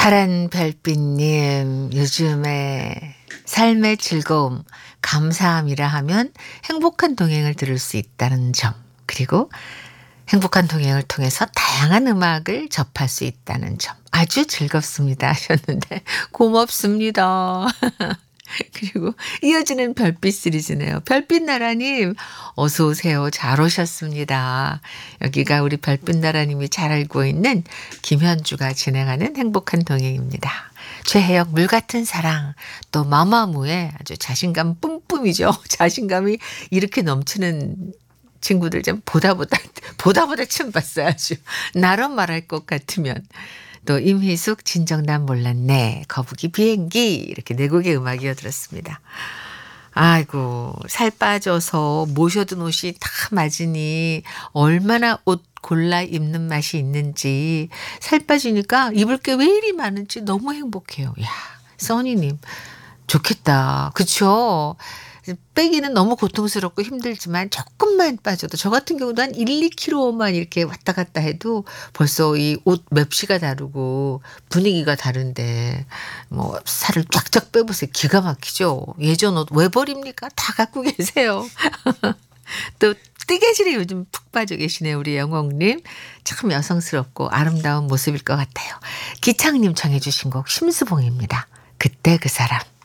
파란 별빛님, 요즘에 삶의 즐거움, 감사함이라 하면 행복한 동행을 들을 수 있다는 점, 그리고 행복한 동행을 통해서 다양한 음악을 접할 수 있다는 점, 아주 즐겁습니다 하셨는데 고맙습니다. 그리고 이어지는 별빛 시리즈네요. 별빛나라님, 어서 오세요. 잘 오셨습니다. 여기가 우리 별빛나라님이 잘 알고 있는 김현주가 진행하는 행복한 동행입니다. 최혜영 물 같은 사랑, 또 마마무의 아주 자신감 뿜뿜이죠. 자신감이 이렇게 넘치는 친구들 좀 보다 처음 봤어요. 아주 나로 말할 것 같으면. 또 임희숙 진정 난 몰랐네, 거북이 비행기, 이렇게 네 곡의 음악이어 들었습니다. 아이고, 살 빠져서 모셔둔 옷이 다 맞으니 얼마나 옷 골라 입는 맛이 있는지, 살 빠지니까 입을 게 왜 이리 많은지 너무 행복해요. 야, 써니님 좋겠다. 그쵸? 빼기는 너무 고통스럽고 힘들지만 조금만 빠져도, 저 같은 경우도 한 1, 2kg만 이렇게 왔다 갔다 해도 벌써 이 옷 맵시가 다르고 분위기가 다른데, 뭐 살을 쫙쫙 빼보세요. 기가 막히죠. 예전 옷 왜 버립니까? 다 갖고 계세요. 또 뜨개질에 요즘 푹 빠져 계시네요. 우리 영옥님. 참 여성스럽고 아름다운 모습일 것 같아요. 기창님 청해 주신 곡 심수봉입니다. 그때 그 사람.